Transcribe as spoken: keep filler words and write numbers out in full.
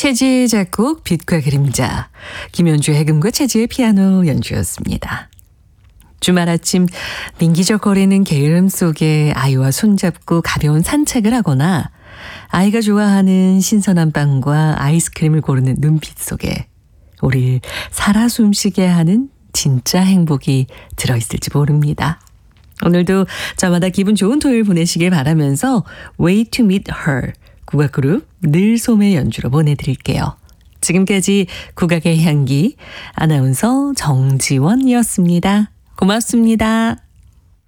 최지의 작곡 빛과 그림자, 김연주의 해금과 최지의 피아노 연주였습니다. 주말 아침 민기적거리는 게으름 속에 아이와 손잡고 가벼운 산책을 하거나 아이가 좋아하는 신선한 빵과 아이스크림을 고르는 눈빛 속에 우리를 살아 숨쉬게 하는 진짜 행복이 들어있을지 모릅니다. 오늘도 저마다 기분 좋은 토요일 보내시길 바라면서 Way to Meet Her 국악그룹 늘솜의 연주로 보내드릴게요. 지금까지 국악의 향기 아나운서 정지원이었습니다. 고맙습니다.